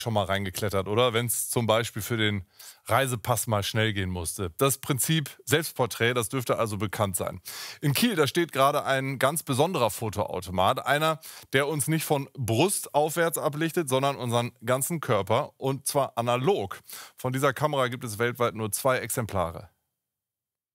Schon mal reingeklettert, oder? Wenn es zum Beispiel für den Reisepass mal schnell gehen musste. Das Prinzip Selbstporträt, das dürfte also bekannt sein. In Kiel, da steht gerade ein ganz besonderer Fotoautomat. Einer, der uns nicht von Brust aufwärts ablichtet, sondern unseren ganzen Körper. Und zwar analog. Von dieser Kamera gibt es weltweit nur 2 Exemplare.